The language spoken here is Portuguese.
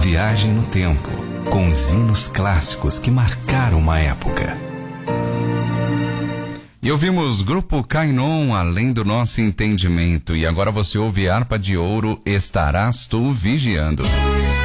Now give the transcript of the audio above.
Viagem no tempo, com os hinos clássicos que marcaram uma época. E ouvimos Grupo Kainon, Além do Nosso Entendimento. E agora você ouve Harpa de Ouro, Estarás Tu Vigiando.